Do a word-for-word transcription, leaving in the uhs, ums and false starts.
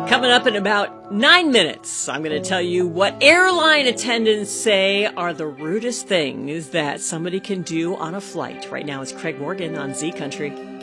Coming up in about nine minutes, I'm going to tell you what airline attendants say are the rudest things that somebody can do on a flight. Right now, it's Craig Morgan on Z Country.